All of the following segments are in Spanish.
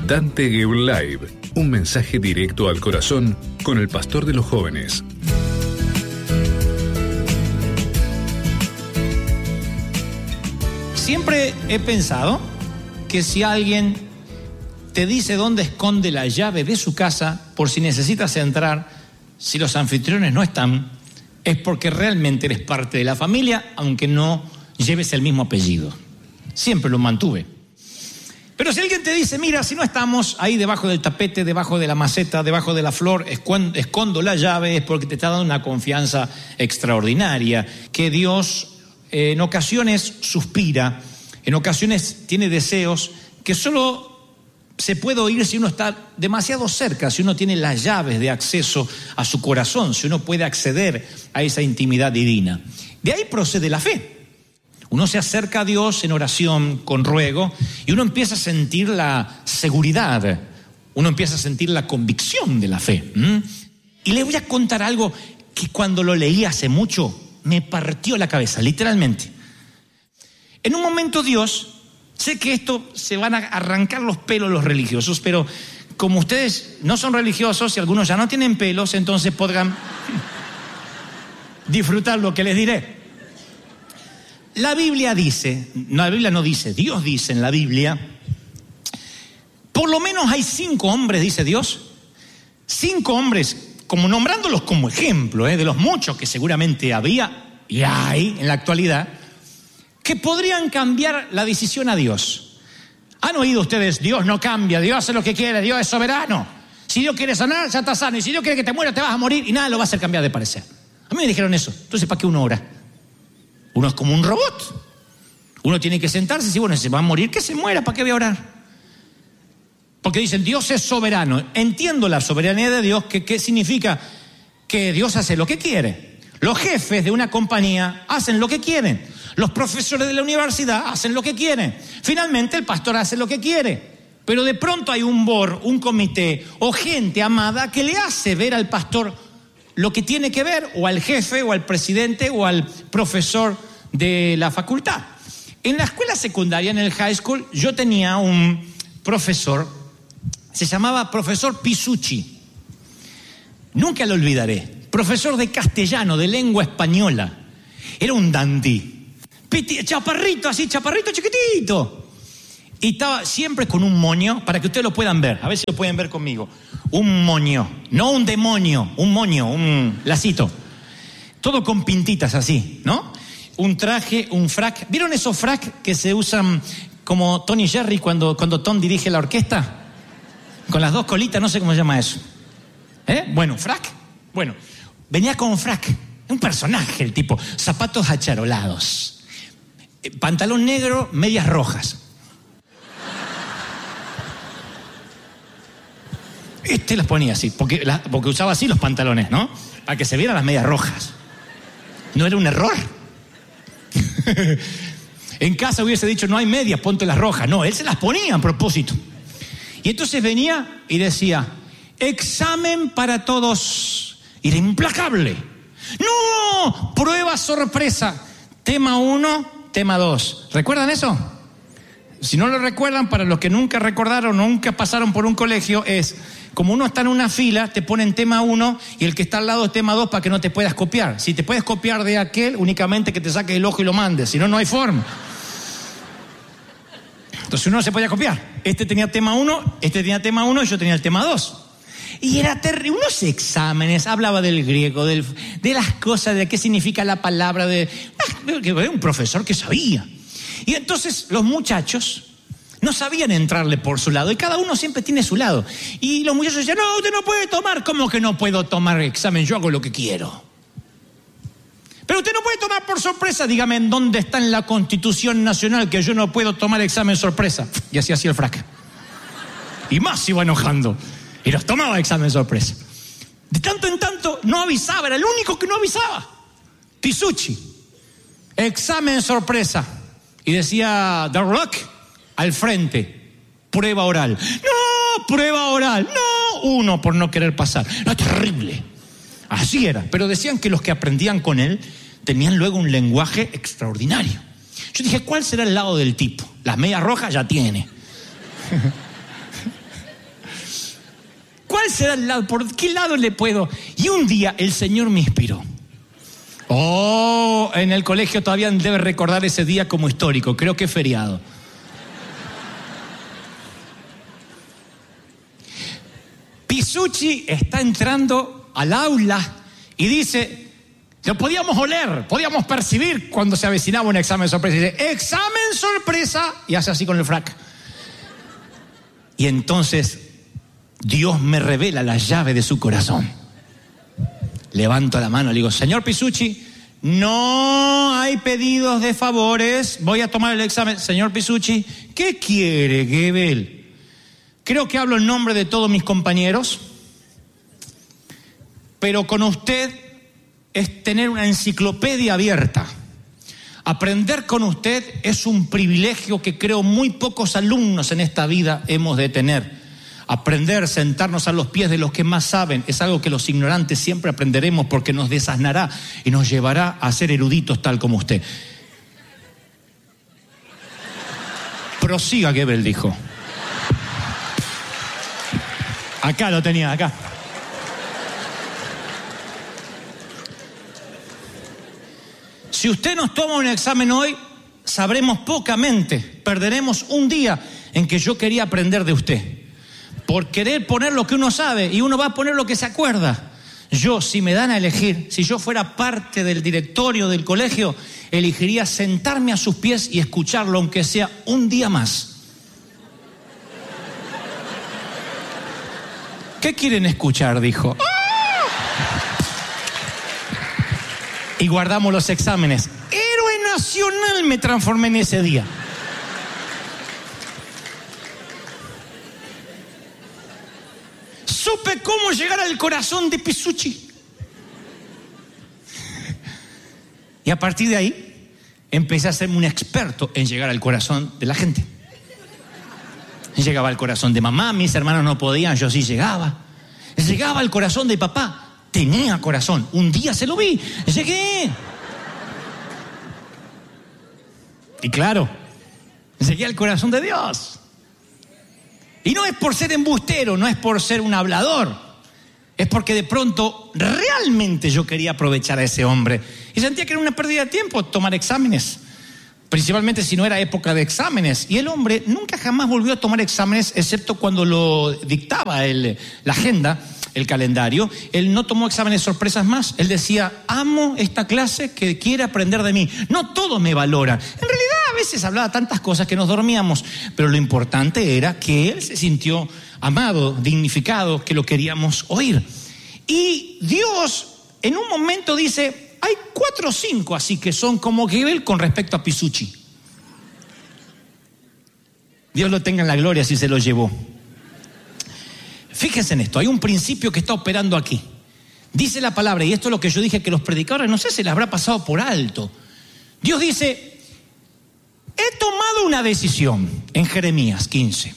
Dante Gebel Live, un mensaje directo al corazón con el pastor de los jóvenes. Siempre he pensado que si alguien te dice dónde esconde la llave de su casa por si necesitas entrar, si los anfitriones no están, es porque realmente eres parte de la familia, aunque no lleves el mismo apellido. Siempre lo mantuve. Pero si alguien te dice, mira, si no estamos ahí debajo del tapete, debajo de la maceta, debajo de la flor, escondo la llave, es porque te está dando una confianza extraordinaria, que Dios en ocasiones suspira, en ocasiones tiene deseos que solo se puede oír si uno está demasiado cerca, si uno tiene las llaves de acceso a su corazón, si uno puede acceder a esa intimidad divina. De ahí procede la fe. Uno se acerca a Dios en oración, con ruego, y uno empieza a sentir la seguridad, uno empieza a sentir la convicción de la fe. Y le voy a contar algo que cuando lo leí hace mucho me partió la cabeza, literalmente. En un momento Dios, sé que esto se van a arrancar los pelos los religiosos, pero como ustedes no son religiosos y algunos ya no tienen pelos, entonces podrán disfrutar lo que les diré. La Biblia dice, no, la Biblia no dice, Dios dice en la Biblia, por lo menos hay 5 hombres, dice Dios, 5 hombres, como nombrándolos como ejemplo, de los muchos que seguramente había y hay en la actualidad, que podrían cambiar la decisión a Dios. ¿Han oído ustedes? Dios no cambia, Dios hace lo que quiere, Dios es soberano. Si Dios quiere sanar, ya está sano, y si Dios quiere que te mueras, te vas a morir y nada lo va a hacer cambiar de parecer. A mí me dijeron eso, entonces ¿para qué uno ora? Uno es como un robot. Uno tiene que sentarse y decir, bueno, se va a morir, que se muera, ¿para qué voy a orar? Porque dicen, Dios es soberano. Entiendo la soberanía de Dios, que ¿qué significa? Que Dios hace lo que quiere. Los jefes de una compañía hacen lo que quieren. Los profesores de la universidad hacen lo que quieren. Finalmente el pastor hace lo que quiere. Pero de pronto hay un board, un comité o gente amada que le hace ver al pastor lo que tiene que ver, o al jefe, o al presidente, o al profesor de la facultad. En la escuela secundaria, en el high school, yo tenía un profesor, se llamaba profesor Pisucci. Nunca lo olvidaré. Profesor de castellano, de lengua española. Era un dandy. Chaparrito, así, chaparrito chiquitito. Y estaba siempre con un moño, para que ustedes lo puedan ver. A ver si lo pueden ver conmigo. Un moño, no un demonio, un moño, un lacito. Todo con pintitas así, ¿no? Un traje, un frac. ¿Vieron esos frac que se usan como Tony Jerry cuando Tom dirige la orquesta? Con las 2 colitas, no sé cómo se llama eso. Bueno, frac. Bueno, venía con frac. Un personaje el tipo. Zapatos acharolados. Pantalón negro, medias rojas. Las ponía así, porque usaba así los pantalones, ¿no? Para que se vieran las medias rojas. ¿No era un error? En casa hubiese dicho, no hay medias, ponte las rojas. No, él se las ponía a propósito. Y entonces venía y decía, examen para todos. Y era implacable. ¡No! Prueba sorpresa. Tema 1, tema 2. ¿Recuerdan eso? Si no lo recuerdan, para los que nunca recordaron, nunca pasaron por un colegio, es como uno está en una fila, te ponen tema 1 y el que está al lado es tema 2 para que no te puedas copiar. Si te puedes copiar de aquel, únicamente que te saques el ojo y lo mandes, si no, no hay forma. Entonces uno no se podía copiar. Este tenía tema 1, este tenía tema 1 y yo tenía el tema 2. Y era terrible. Unos exámenes, hablaba del griego, de las cosas, de qué significa la palabra, un profesor que sabía. Y entonces los muchachos no sabían entrarle por su lado, y cada uno siempre tiene su lado. Y los muchachos decían, no, usted no puede tomar. ¿Cómo que no puedo tomar examen? Yo hago lo que quiero. Pero usted no puede tomar por sorpresa. Dígame en dónde está en la Constitución Nacional que yo no puedo tomar examen sorpresa. Y así hacía el frac. Y más se iba enojando. Y los tomaba examen sorpresa. De tanto en tanto no avisaba, era el único que no avisaba. Pisucci. Examen sorpresa. Y decía, The Rock, al frente, prueba oral. No, prueba oral. No, 1 por no querer pasar. No, terrible. Así era. Pero decían que los que aprendían con él tenían luego un lenguaje extraordinario. Yo dije, ¿cuál será el lado del tipo? Las medias rojas ya tiene. ¿cuál será el lado? ¿Por qué lado le puedo? Y un día el Señor me inspiró. En el colegio todavía debe recordar ese día como histórico, creo que es feriado. Pisucci está entrando al aula y dice, lo podíamos oler, podíamos percibir cuando se avecinaba un examen sorpresa. Y dice, examen sorpresa, y hace así con el frac. Y entonces Dios me revela la llave de su corazón. Levanto la mano y le digo, señor Pisucci, no hay pedidos de favores, voy a tomar el examen. Señor Pisucci, ¿qué quiere, Goebbels? Creo que hablo en nombre de todos mis compañeros, pero con usted es tener una enciclopedia abierta. Aprender con usted es un privilegio que creo muy pocos alumnos en esta vida hemos de tener. Aprender, sentarnos a los pies de los que más saben, es algo que los ignorantes siempre aprenderemos porque nos desasnará y nos llevará a ser eruditos tal como usted. Prosiga, Goebbels dijo. Acá lo tenía, acá. Si usted nos toma un examen hoy, sabremos pocamente, perderemos un día en que yo quería aprender de usted. Por querer poner lo que uno sabe y uno va a poner lo que se acuerda. Yo, si me dan a elegir, si yo fuera parte del directorio del colegio, elegiría sentarme a sus pies y escucharlo, aunque sea un día más. ¿Qué quieren escuchar? Dijo. Y guardamos los exámenes. Héroe nacional me transformé en ese día. Supe cómo llegar al corazón de Pisucci. Y a partir de ahí, empecé a hacerme un experto en llegar al corazón de la gente. Llegaba al corazón de mamá, mis hermanos no podían, yo sí llegaba. Llegaba al corazón de papá, tenía corazón. Un día se lo vi, llegué. Y claro, llegué al corazón de Dios. Y no es por ser embustero, no es por ser un hablador. Es porque de pronto realmente yo quería aprovechar a ese hombre. Y sentía que era una pérdida de tiempo tomar exámenes. Principalmente si no era época de exámenes. Y el hombre nunca jamás volvió a tomar exámenes, excepto cuando lo dictaba la agenda, el calendario. Él no tomó exámenes sorpresas más. Él decía, amo esta clase que quiere aprender de mí. No todos me valoran. En realidad a veces hablaba tantas cosas que nos dormíamos. Pero lo importante era que él se sintió amado, dignificado, que lo queríamos oír. Y Dios en un momento dice, hay 4 o 5 así que son como Goebbels con respecto a Pisucci. Dios lo tenga en la gloria si se lo llevó. Fíjense en esto, hay un principio que está operando aquí. Dice la palabra, y esto es lo que yo dije que los predicadores, no sé si les habrá pasado por alto. Dios dice, he tomado una decisión en Jeremías 15.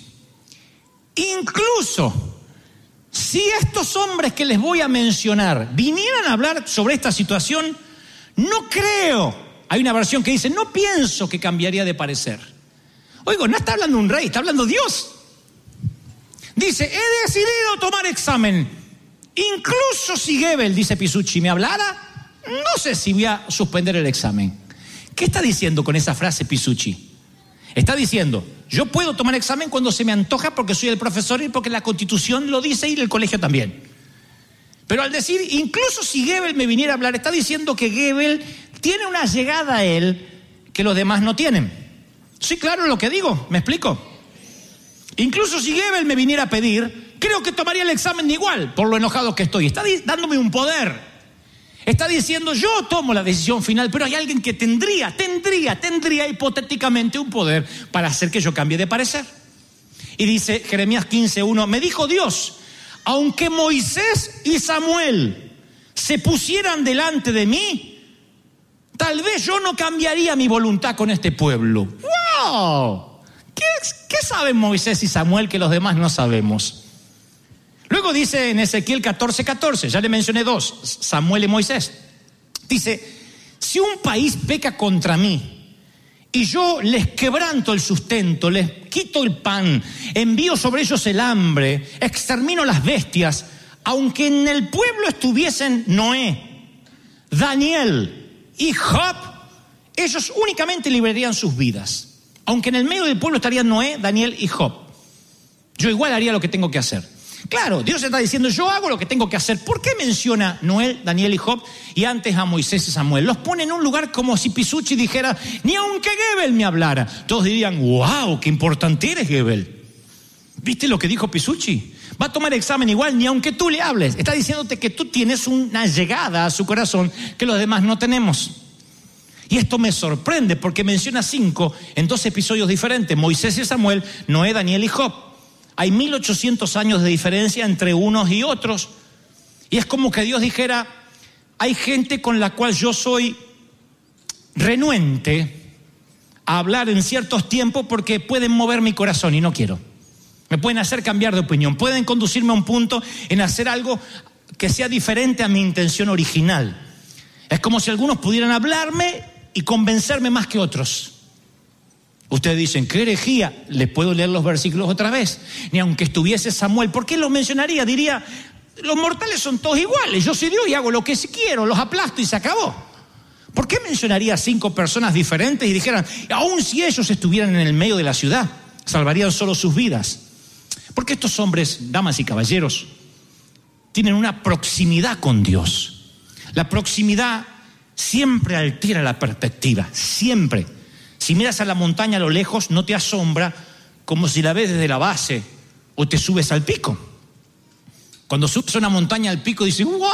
Incluso si estos hombres que les voy a mencionar vinieran a hablar sobre esta situación, no creo. Hay una versión que dice, no pienso que cambiaría de parecer. Oigo, no está hablando un rey, está hablando Dios. Dice, he decidido tomar examen. Incluso si Goebbels, dice Pisucci, me hablara, no sé si voy a suspender el examen. ¿Qué está diciendo con esa frase Pisucci? Está diciendo, yo puedo tomar examen cuando se me antoja porque soy el profesor y porque la Constitución lo dice y el colegio también. Pero al decir, incluso si Goebbels me viniera a hablar, está diciendo que Goebbels tiene una llegada a él que los demás no tienen. Sí, claro lo que digo, ¿me explico? Incluso si Goebbels me viniera a pedir, creo que tomaría el examen igual, por lo enojado que estoy. Está dándome un poder. Está diciendo, yo tomo la decisión final, pero hay alguien que tendría hipotéticamente un poder para hacer que yo cambie de parecer. Y dice Jeremías 15:1, me dijo Dios, aunque Moisés y Samuel se pusieran delante de mí, tal vez yo no cambiaría mi voluntad con este pueblo. ¡Wow! ¿Qué saben Moisés y Samuel que los demás no sabemos? Luego dice en Ezequiel 14:14, ya le mencioné 2, Samuel y Moisés. Dice, si un país peca contra mí y yo les quebranto el sustento, les quito el pan, envío sobre ellos el hambre, extermino las bestias, aunque en el pueblo estuviesen Noé, Daniel y Job, ellos únicamente librarían sus vidas. Aunque en el medio del pueblo estarían Noé, Daniel y Job, yo igual haría lo que tengo que hacer. Claro, Dios está diciendo, yo hago lo que tengo que hacer. ¿Por qué menciona Noé, Daniel y Job y antes a Moisés y Samuel? Los pone en un lugar como si Pisucci dijera, ni aunque Goebbels me hablara. Todos dirían, wow, qué importante eres, Goebbels. ¿Viste lo que dijo Pisucci? Va a tomar examen igual, ni aunque tú le hables. Está diciéndote que tú tienes una llegada a su corazón que los demás no tenemos. Y esto me sorprende porque menciona 5 en 2 episodios diferentes, Moisés y Samuel, Noé, Daniel y Job. Hay 1800 años de diferencia entre unos y otros. Y es como que Dios dijera, hay gente con la cual yo soy renuente a hablar en ciertos tiempos porque pueden mover mi corazón y no quiero. Me pueden hacer cambiar de opinión, pueden conducirme a un punto en hacer algo que sea diferente a mi intención original. Es como si algunos pudieran hablarme y convencerme más que otros. Ustedes dicen, ¿qué herejía? Les puedo leer los versículos otra vez. Ni aunque estuviese Samuel, ¿por qué los mencionaría? Diría, los mortales son todos iguales. Yo soy Dios y hago lo que quiero, los aplasto y se acabó. ¿Por qué mencionaría 5 personas diferentes y dijeran, aun si ellos estuvieran en el medio de la ciudad, salvarían solo sus vidas? Porque estos hombres, damas y caballeros, tienen una proximidad con Dios. La proximidad siempre altera la perspectiva, siempre. Si miras a la montaña a lo lejos, no te asombra como si la ves desde la base o te subes al pico. Cuando subes a una montaña al pico dices, ¡wow!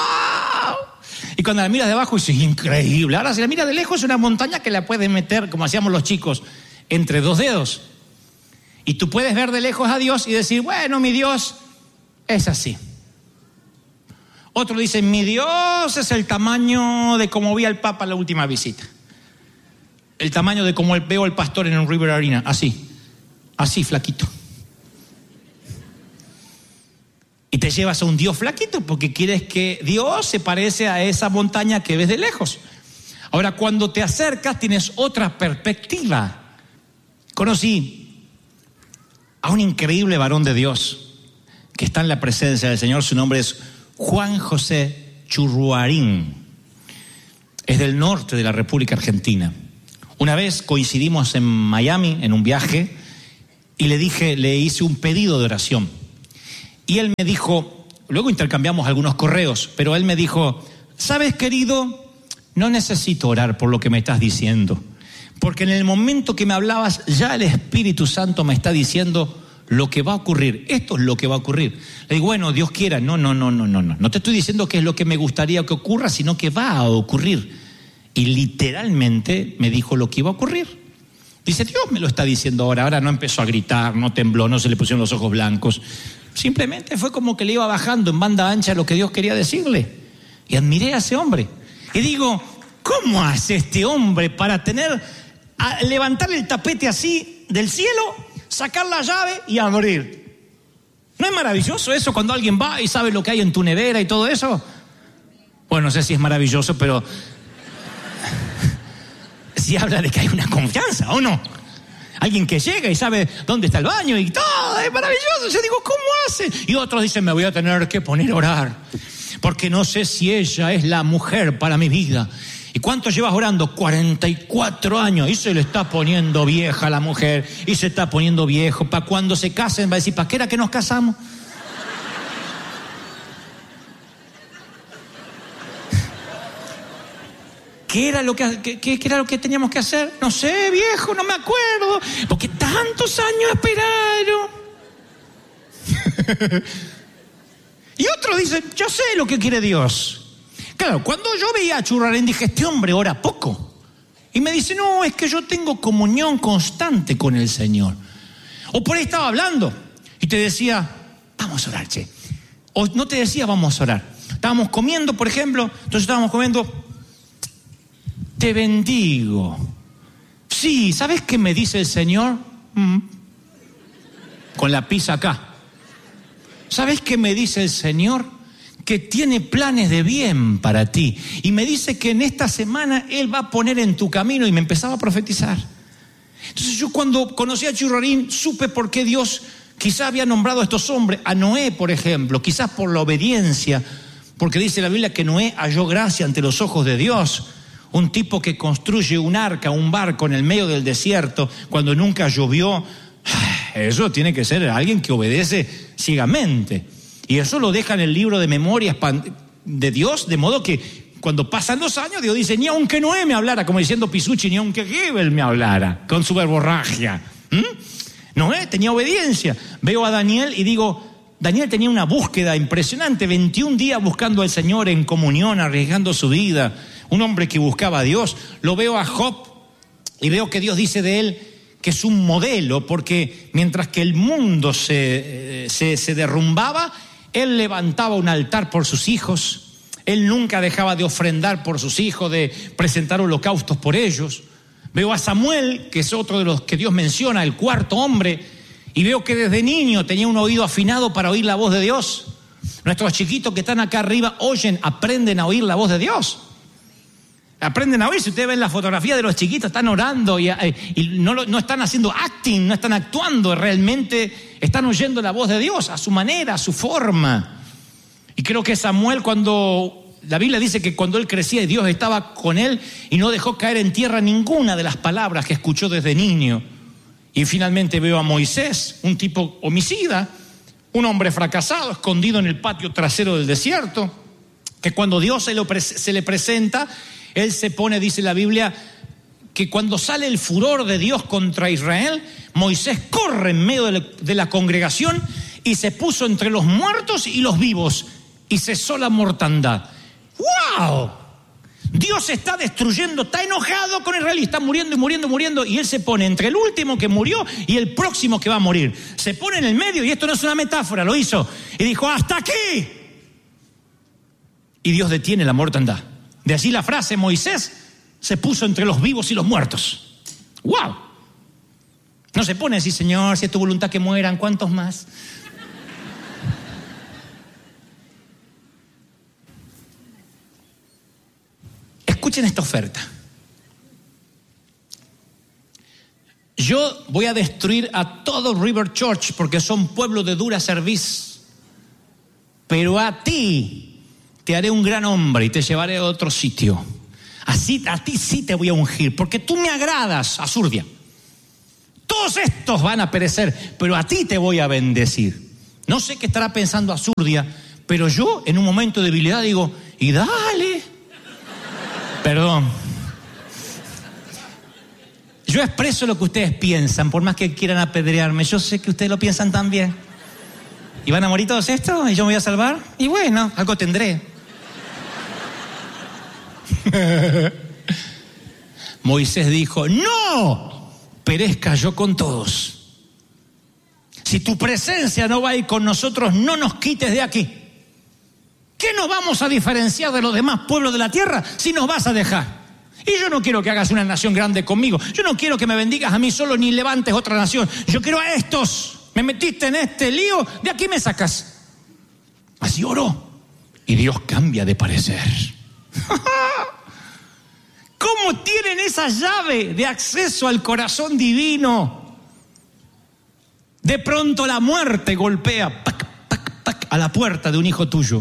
Y cuando la miras de abajo dices, increíble. Ahora si la miras de lejos es una montaña que la puedes meter, como hacíamos los chicos, entre 2 dedos. Y tú puedes ver de lejos a Dios y decir, bueno, mi Dios es así. Otro dice, mi Dios es el tamaño de como vi al Papa en la última visita. El tamaño de como veo al pastor en un River Arena, así flaquito. Y te llevas a un Dios flaquito porque quieres que Dios se parece a esa montaña que ves de lejos. Ahora, cuando te acercas tienes otra perspectiva. Conocí a un increíble varón de Dios que está en la presencia del Señor. Su nombre es Juan José Churruarín. Es del norte de la República Argentina. Una vez coincidimos en Miami en un viaje y le hice un pedido de oración. Y él me dijo, luego intercambiamos algunos correos, pero él me dijo, ¿sabes, querido? No necesito orar por lo que me estás diciendo, porque en el momento que me hablabas ya el Espíritu Santo me está diciendo lo que va a ocurrir. Esto es lo que va a ocurrir. Le digo, bueno, Dios quiera. No. No te estoy diciendo que es lo que me gustaría que ocurra, sino que va a ocurrir. Y literalmente me dijo lo que iba a ocurrir. Dice, Dios me lo está diciendo ahora. Ahora no empezó a gritar, no tembló, no se le pusieron los ojos blancos. Simplemente fue como que le iba bajando en banda ancha lo que Dios quería decirle. Y admiré a ese hombre. Y digo, ¿cómo hace este hombre para levantar el tapete así del cielo, sacar la llave y abrir? ¿No es maravilloso eso cuando alguien va y sabe lo que hay en tu nevera y todo eso? Bueno, no sé si es maravilloso, pero si habla de que hay una confianza, ¿o no? Alguien que llega y sabe dónde está el baño y todo, es maravilloso. Yo digo, ¿cómo hace? Y otros dicen, me voy a tener que poner a orar, porque no sé si ella es la mujer para mi vida. ¿Y cuánto llevas orando? 44 años. Y se le está poniendo vieja la mujer, y se está poniendo viejo. Para cuando se casen va a decir, ¿para qué era que nos casamos? ¿Qué era lo que teníamos que hacer? No sé, viejo, no me acuerdo. Porque tantos años esperaron. Y otros dicen, yo sé lo que quiere Dios. Claro, cuando yo veía a Churruarín dije, este hombre ora poco. Y me dice, no, es que yo tengo comunión constante con el Señor. O por ahí estaba hablando y te decía, vamos a orar, che. O no te decía, vamos a orar. Estábamos comiendo, por ejemplo, entonces estábamos comiendo... Te bendigo. Sí, ¿sabes qué me dice el Señor? Con la pizza acá. ¿Sabes qué me dice el Señor? Que tiene planes de bien para ti. Y me dice que en esta semana Él va a poner en tu camino. Y me empezaba a profetizar. Entonces yo cuando conocí a Churrarín supe por qué Dios quizás había nombrado a estos hombres, a Noé por ejemplo, quizás por la obediencia, porque dice la Biblia que Noé halló gracia ante los ojos de Dios. Un tipo que construye un arca, un barco en el medio del desierto cuando nunca llovió, eso tiene que ser alguien que obedece ciegamente. Y eso lo deja en el libro de memorias de Dios, de modo que cuando pasan los años, Dios dice, ni aunque Noé me hablara, como diciendo Pisucci, ni aunque Gebel me hablara, con su verborragia. Noé tenía obediencia. Veo a Daniel y digo, Daniel tenía una búsqueda impresionante, 21 días buscando al Señor en comunión, arriesgando su vida. Un hombre que buscaba a Dios. Lo veo a Job y veo que Dios dice de él que es un modelo, porque mientras que el mundo se derrumbaba, él levantaba un altar por sus hijos. Él nunca dejaba de ofrendar por sus hijos, de presentar holocaustos por ellos. Veo a Samuel, que es otro de los que Dios menciona, el cuarto hombre, y veo que desde niño tenía un oído afinado para oír la voz de Dios. Nuestros chiquitos que están acá arriba aprenden a oír la voz de Dios. Aprenden a oír. Si ustedes ven la fotografía de los chiquitos, están orando y no están haciendo acting, no están actuando, realmente están oyendo la voz de Dios a su manera, a su forma. Y creo que Samuel, cuando la Biblia dice que cuando él crecía, Dios estaba con él y no dejó caer en tierra ninguna de las palabras que escuchó desde niño. Y finalmente veo a Moisés, un tipo homicida, un hombre fracasado, escondido en el patio trasero del desierto, que cuando Dios se le presenta, él se pone, dice la Biblia, que cuando sale el furor de Dios contra Israel, Moisés corre en medio de la congregación y se puso entre los muertos y los vivos y cesó la mortandad. ¡Wow! Dios está destruyendo, está enojado con Israel y está muriendo y muriendo y muriendo, y él se pone entre el último que murió y el próximo que va a morir. Se pone en el medio, y esto no es una metáfora, lo hizo, y dijo, ¡hasta aquí! Y Dios detiene la mortandad. De allí la frase, Moisés se puso entre los vivos y los muertos. ¡Wow! No se pone así, Señor, si es tu voluntad que mueran, ¿cuántos más? Escuchen esta oferta. Yo voy a destruir a todo River Church porque son pueblo de dura cerviz, pero a ti te haré un gran hombre y te llevaré a otro sitio. Así a ti sí te voy a ungir, porque tú me agradas, Azurdia. Todos estos van a perecer, pero a ti te voy a bendecir. No sé qué estará pensando Azurdia, pero yo en un momento de debilidad digo, y dale. Perdón. Yo expreso lo que ustedes piensan, por más que quieran apedrearme. Yo sé que ustedes lo piensan también. ¿Y van a morir todos estos? ¿Y yo me voy a salvar? Y bueno, algo tendré. Moisés dijo, no perezca yo con todos. Si tu presencia no va a ir con nosotros, no nos quites de aquí. ¿Qué nos vamos a diferenciar de los demás pueblos de la tierra si nos vas a dejar? Y yo no quiero que hagas una nación grande conmigo. Yo no quiero que me bendigas a mí solo ni levantes otra nación. Yo quiero a estos. Me metiste en este lío, de aquí me sacas. Así oró. Y Dios cambia de parecer. ¿Cómo tienen esa llave de acceso al corazón divino? De pronto la muerte golpea pac, pac, pac, a la puerta de un hijo tuyo.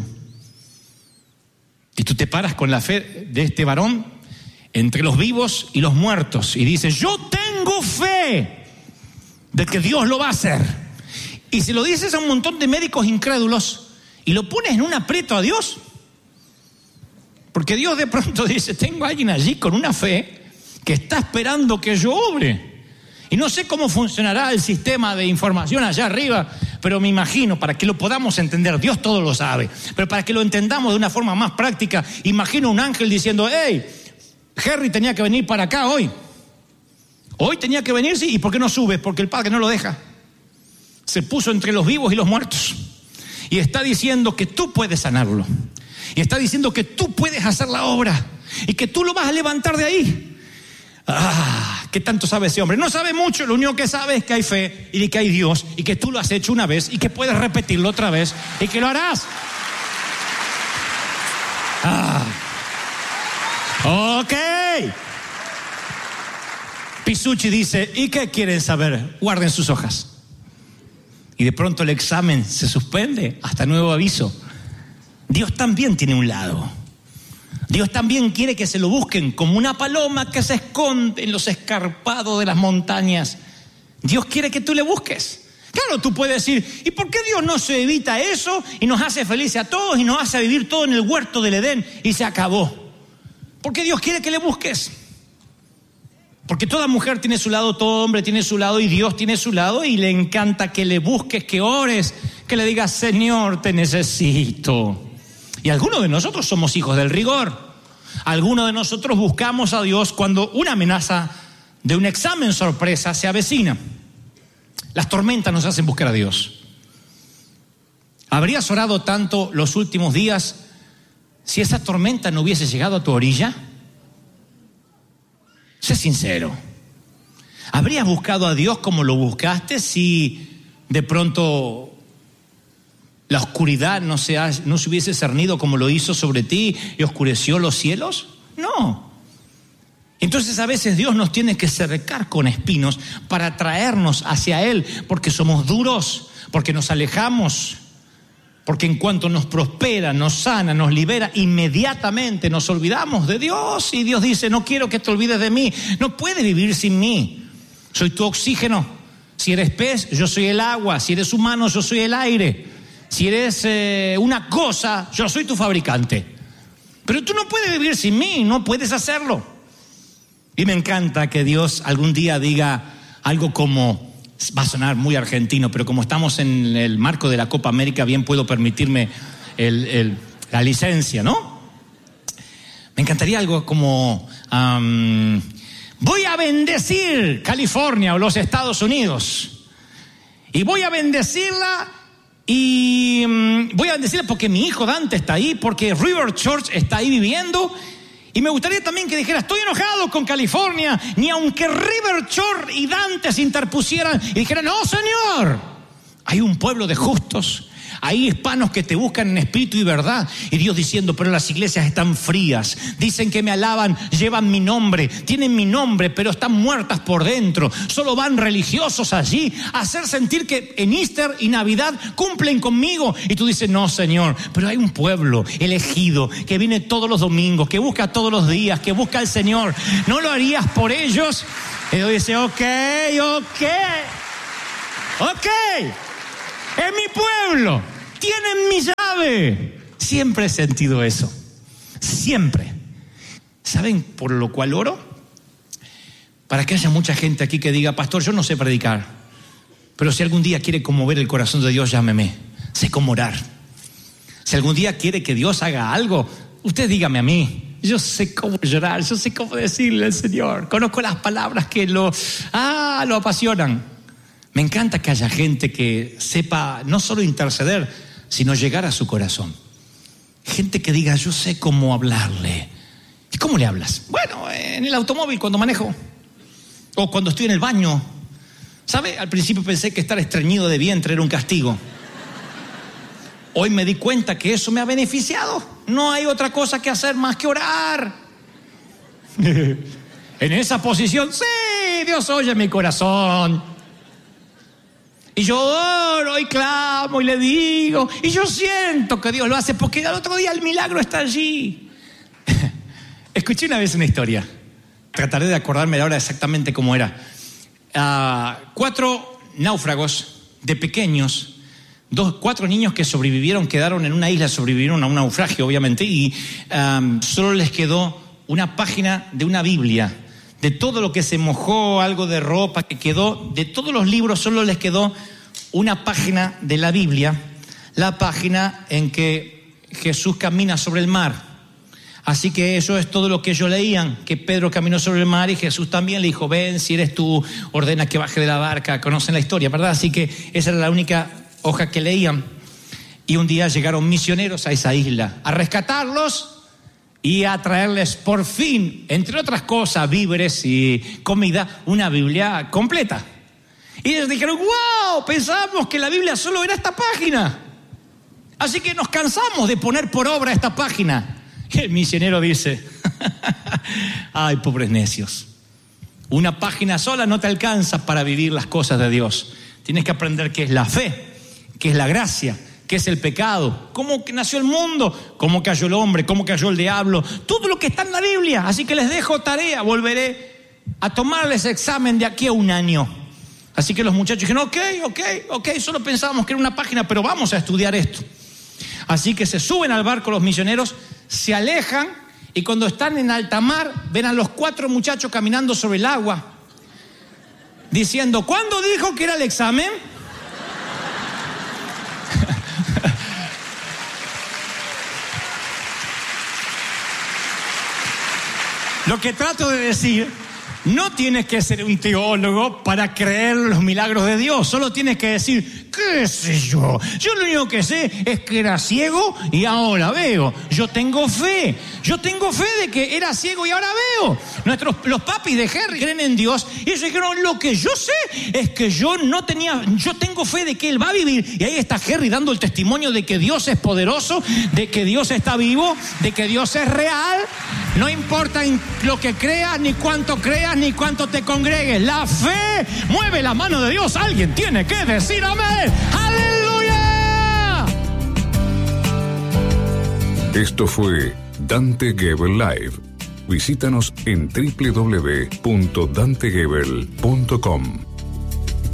Y tú te paras con la fe de este varón entre los vivos y los muertos y dices, yo tengo fe de que Dios lo va a hacer. Y si lo dices a un montón de médicos incrédulos y lo pones en un aprieto a Dios, porque Dios de pronto dice, tengo a alguien allí con una fe que está esperando que yo obre. Y no sé cómo funcionará el sistema de información allá arriba, pero me imagino, para que lo podamos entender, Dios todo lo sabe, pero para que lo entendamos de una forma más práctica, imagino un ángel diciendo, hey, Harry tenía que venir para acá hoy. Hoy tenía que venir, sí, ¿y por qué no subes? Porque el Padre no lo deja. Se puso entre los vivos y los muertos. Y está diciendo que tú puedes sanarlo. Y está diciendo que tú puedes hacer la obra. Y que tú lo vas a levantar de ahí. ¿Qué tanto sabe ese hombre? No sabe mucho, lo único que sabe es que hay fe y que hay Dios y que tú lo has hecho una vez y que puedes repetirlo otra vez y que lo harás. Ok. Pisucci dice, ¿y qué quieren saber? Guarden sus hojas. Y de pronto el examen se suspende hasta nuevo aviso. Dios también tiene un lado. Dios también quiere que se lo busquen como una paloma que se esconde en los escarpados de las montañas. Dios quiere que tú le busques. Claro, tú puedes decir, ¿y por qué Dios no se evita eso y nos hace felices a todos y nos hace vivir todo en el huerto del Edén y se acabó? Porque Dios quiere que le busques. Porque toda mujer tiene su lado, todo hombre tiene su lado y Dios tiene su lado y le encanta que le busques, que ores, que le digas, Señor, te necesito. Y algunos de nosotros somos hijos del rigor. Algunos de nosotros buscamos a Dios cuando una amenaza de un examen sorpresa se avecina. Las tormentas nos hacen buscar a Dios. ¿Habrías orado tanto los últimos días si esa tormenta no hubiese llegado a tu orilla? Sé sincero. ¿Habrías buscado a Dios como lo buscaste si de pronto la oscuridad no se hubiese cernido como lo hizo sobre ti y oscureció los cielos? No. Entonces a veces Dios nos tiene que cercar con espinos para traernos hacia Él, porque somos duros, porque nos alejamos, porque en cuanto nos prospera, nos sana, nos libera, inmediatamente nos olvidamos de Dios. Y Dios dice, no quiero que te olvides de mí, no puedes vivir sin mí. Soy tu oxígeno. Si eres pez, yo soy el agua. Si eres humano, yo soy el aire. Si eres una cosa, yo soy tu fabricante. Pero tú no puedes vivir sin mí, no puedes hacerlo. Y me encanta que Dios algún día diga algo como, va a sonar muy argentino, pero como estamos en el marco de la Copa América, bien puedo permitirme la licencia, ¿no? Me encantaría algo como, voy a bendecir California o los Estados Unidos. Y voy a bendecirla porque mi hijo Dante está ahí, porque River Church está ahí viviendo. Y me gustaría también que dijera, estoy enojado con California, ni aunque River Church y Dante se interpusieran y dijeran, no, Señor, hay un pueblo de justos, hay hispanos que te buscan en espíritu y verdad. Y Dios diciendo, pero las iglesias están frías, dicen que me alaban, llevan mi nombre, tienen mi nombre, pero están muertas por dentro. Solo van religiosos allí a hacer sentir que en Easter y Navidad cumplen conmigo. Y tú dices, no, Señor, pero hay un pueblo elegido que viene todos los domingos, que busca todos los días, que busca al Señor. ¿No lo harías por ellos? Y Dios dice, ok. Es mi pueblo, tienen mi llave. Siempre he sentido eso, siempre. ¿Saben por lo cual oro? Para que haya mucha gente aquí que diga, pastor, yo no sé predicar, pero si algún día quiere conmover el corazón de Dios, llámeme, sé cómo orar. Si algún día quiere que Dios haga algo, usted dígame a mí. Yo sé cómo llorar, yo sé cómo decirle al Señor. Conozco las palabras que lo apasionan. Me encanta que haya gente que sepa no solo interceder, sino llegar a su corazón. Gente que diga, yo sé cómo hablarle. ¿Y cómo le hablas? Bueno, en el automóvil cuando manejo. O cuando estoy en el baño. ¿Sabe? Al principio pensé que estar estreñido de vientre era un castigo. Hoy me di cuenta que eso me ha beneficiado. No hay otra cosa que hacer más que orar. En esa posición, sí, Dios oye mi corazón. Y yo oro y clamo y le digo, y yo siento que Dios lo hace, porque al otro día el milagro está allí. Escuché una vez una historia, trataré de acordarme ahora exactamente cómo era. 4 náufragos de pequeños, 4 niños que sobrevivieron, quedaron en una isla, sobrevivieron a un naufragio obviamente, y solo les quedó una página de una Biblia. De todo lo que se mojó, algo de ropa que quedó, de todos los libros solo les quedó una página de la Biblia, la página en que Jesús camina sobre el mar. Así que eso es todo lo que ellos leían, que Pedro caminó sobre el mar y Jesús también le dijo, ven, si eres tú, ordena que baje de la barca. Conocen la historia, ¿verdad? Así que esa era la única hoja que leían. Y un día llegaron misioneros a esa isla a rescatarlos y a traerles por fin, entre otras cosas, víveres y comida, una Biblia completa. Y ellos dijeron, wow, pensábamos que la Biblia solo era esta página. Así que nos cansamos de poner por obra esta página. Y el misionero dice, ay, pobres necios, Una página sola no te alcanza para vivir las cosas de Dios. Tienes que aprender qué es la fe, qué es la gracia, qué es el pecado, cómo nació el mundo, cómo cayó el hombre, cómo cayó el diablo, todo lo que está en la Biblia. Así que les dejo tarea, volveré a tomarles examen de aquí a un año. Así que los muchachos dijeron, ok, solo pensábamos que era una página, pero vamos a estudiar esto. Así que se suben al barco los misioneros, se alejan y cuando están en alta mar ven a los 4 muchachos caminando sobre el agua, diciendo, ¿cuándo dijo que era el examen? Lo que trato de decir, no tienes que ser un teólogo para creer en los milagros de Dios. Solo tienes que decir, ¿qué sé yo? Yo lo único que sé es que era ciego y ahora veo. Yo tengo fe de que era ciego y ahora veo. Los papis de Harry creen en Dios y ellos dijeron, lo que yo sé es que yo tengo fe de que él va a vivir. Y ahí está Harry dando el testimonio de que Dios es poderoso, de que Dios está vivo, de que Dios es real. No importa en lo que creas, ni cuánto creas, ni cuánto te congregues. La fe mueve la mano de Dios. Alguien tiene que decir amén. ¡Aleluya! Esto fue Dante Gebel Live. Visítanos en www.dantegebel.com.